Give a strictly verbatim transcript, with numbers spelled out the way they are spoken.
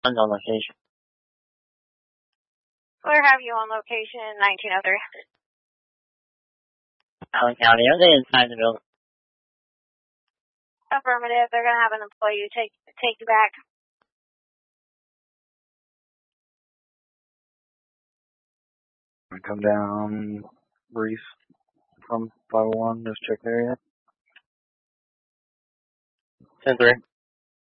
On location. Where have you on location? nineteen oh three. Allen County, are they inside the building? Affirmative. They're going to have an employee take take you back. I come down, Reese, from five oh one, just check there yet? ten three.